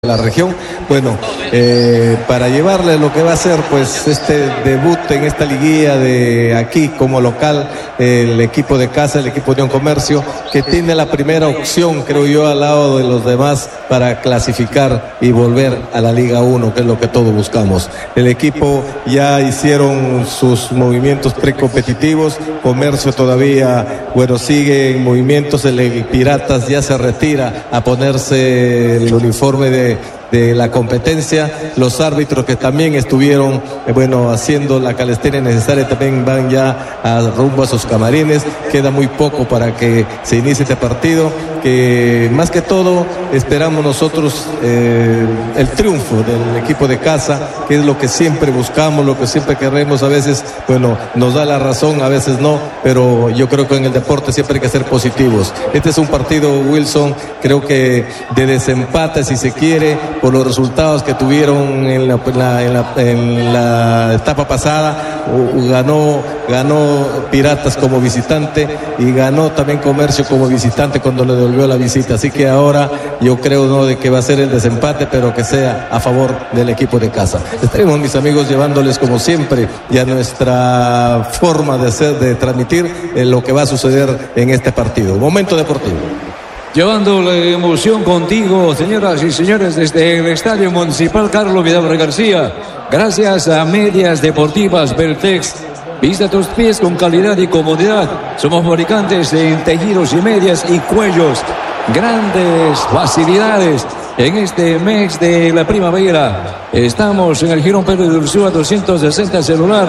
la región, bueno, para llevarle lo que va a ser pues este debut en esta liguilla de aquí como local, el equipo de casa, el equipo de Unión Comercio, que tiene la primera opción, creo yo, al lado de los demás para clasificar y volver a la Liga 1, que es lo que todos buscamos. El equipo ya hicieron sus movimientos precompetitivos, Comercio todavía, bueno, sigue en movimientos, el Piratas ya se retira a ponerse el uniforme de la competencia. Los árbitros que también estuvieron haciendo la calistenia necesaria también van ya rumbo a sus camarines. Queda muy poco para que se inicie este partido, que más que todo esperamos nosotros el triunfo del equipo de casa, que es lo que siempre buscamos, lo que siempre queremos. A veces nos da la razón, a veces no, pero yo creo que en el deporte siempre hay que ser positivos. Este es un partido, Wilson, creo que de desempate, si se quiere, por los resultados que tuvieron en la etapa pasada. Ganó Piratas como visitante y ganó también Comercio como visitante cuando le devolvió la visita. Así que ahora yo creo de que va a ser el desempate, pero que sea a favor del equipo de casa. Estaremos, mis amigos, llevándoles como siempre ya nuestra forma de transmitir lo que va a suceder en este partido. Momento deportivo. Llevando la emoción contigo, señoras y señores, desde el Estadio Municipal Carlos Vidaurre García. Gracias a Medias Deportivas Beltex. Vista tus pies con calidad y comodidad. Somos fabricantes en tejidos y medias y cuellos. Grandes facilidades en este mes de la primavera. Estamos en el Girón Pedro de Ursúa 260, celular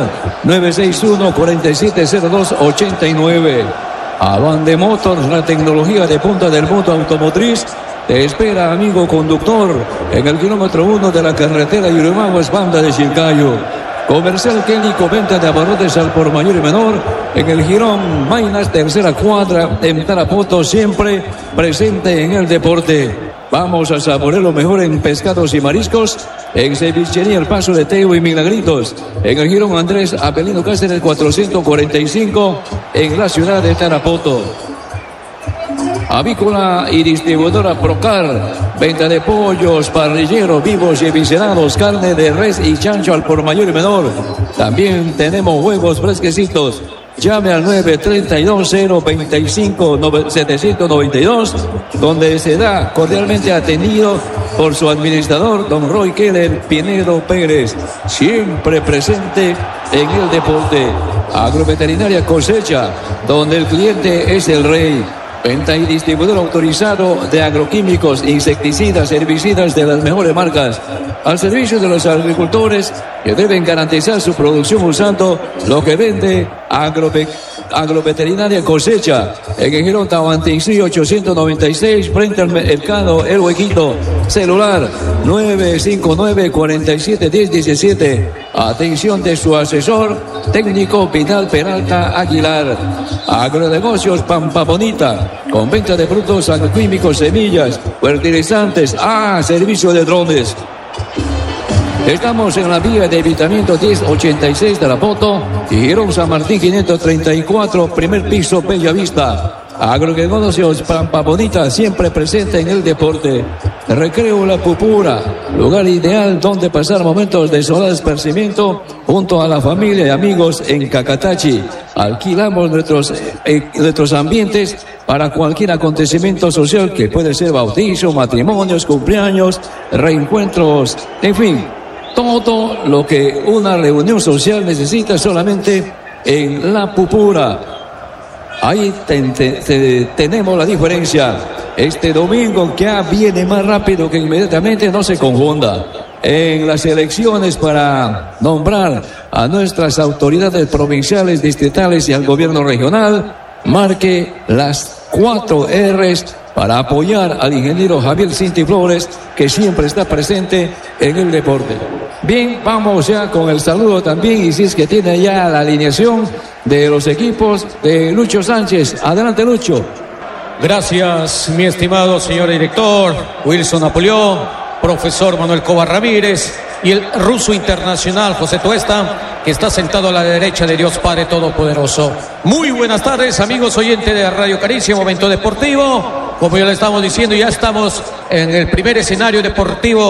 961-4702-89. Avante Motors, la tecnología de punta del mundo automotriz, te espera, amigo conductor, en el kilómetro 1 de la carretera Yurimaguas, banda de Chilcayo. Comercial Kélico, venta de abarrotes al por mayor y menor, en el Girón Mainas, tercera cuadra, en Tarapoto, siempre presente en el deporte. Vamos a saborear lo mejor en pescados y mariscos, en Cevichería El Paso de Teo y Milagritos, en el Girón Andrés Apelino Cáceres 445, en la ciudad de Tarapoto. Avícola y distribuidora Procar, venta de pollos, parrilleros vivos y eviscerados, carne de res y chancho al por mayor y menor. También tenemos huevos fresquecitos. Llame al 932-025-792, donde será cordialmente atendido por su administrador, don Roy Keller Pinedo Pérez, siempre presente en el deporte. Agroveterinaria Cosecha, donde el cliente es el rey. Venta y distribuidor autorizado de agroquímicos, insecticidas, herbicidas de las mejores marcas, al servicio de los agricultores que deben garantizar su producción usando lo que vende Agroveterinaria Cosecha, en el Girón Tahuantinsuyo 896, frente al mercado El Huequito. Celular 959-471017. Atención de su asesor técnico Vidal Peralta Aguilar. Agronegocios Pampa Bonita, con venta de frutos agroquímicos, semillas, fertilizantes, servicio de drones. Estamos en la vía de evitamiento 1086 de Tarapoto y Girón San Martín 534, primer piso, Bella Vista. Agronegocios Pampa Bonita, siempre presente en el deporte. Recreo La Pupura, lugar ideal donde pasar momentos de soledad esparcimiento junto a la familia y amigos en Cacatachi. Alquilamos nuestros ambientes para cualquier acontecimiento social, que puede ser bautizo, matrimonios, cumpleaños, reencuentros, en fin, todo lo que una reunión social necesita, solamente en La Pupura. Ahí tenemos la diferencia. Este domingo que viene más rápido que inmediatamente, no se confunda. En las elecciones para nombrar a nuestras autoridades provinciales, distritales y al gobierno regional, marque las 4 R's para apoyar al ingeniero Javier Cinti Flores, que siempre está presente en el deporte. Bien, vamos ya con el saludo también, y si es que tiene ya la alineación de los equipos de Lucho Sánchez. Adelante, Lucho. Gracias, mi estimado señor director, Wilson Napoleón, profesor Manuel Cobar Ramírez y el ruso internacional José Tuesta, que está sentado a la derecha de Dios Padre Todopoderoso. Muy buenas tardes, amigos oyentes de Radio Caricia, Momento Deportivo. Como ya le estamos diciendo, ya estamos en el primer escenario deportivo